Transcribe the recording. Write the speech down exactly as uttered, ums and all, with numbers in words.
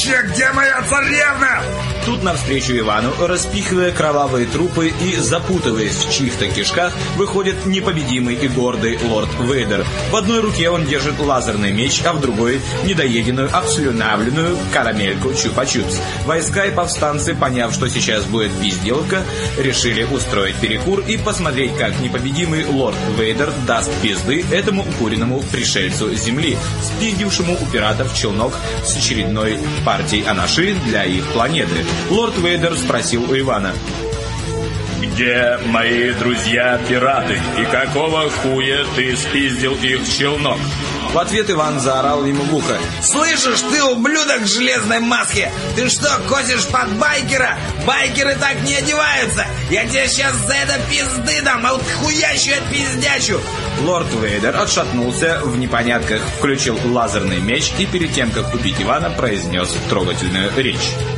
вообще, где моя царевна? Тут навстречу Ивану, распихивая кровавые трупы и запутываясь в чьих-то кишках, выходит непобедимый и гордый лорд Вейдер. В одной руке он держит лазерный меч, а в другой — недоеденную, обслюнавленную карамельку Чупа-Чупс. Войска и повстанцы, поняв, что сейчас будет пизделка, решили устроить перекур и посмотреть, как непобедимый лорд Вейдер даст пизды этому укуренному пришельцу земли, спиздившему у пиратов челнок с очередной партией анаши для их планеты. Лорд Вейдер спросил у Ивана: «Где мои друзья-пираты? И какого хуя ты спиздил их челнок?» В ответ Иван заорал ему в ухо: «Слышишь, ты, ублюдок в железной маске? Ты что, косишь под байкера? Байкеры так не одеваются! Я тебе сейчас за это пизды дам, а вот хуящую отпиздячу!» Лорд Вейдер отшатнулся в непонятках, включил лазерный меч и перед тем, как убить Ивана, произнес трогательную речь.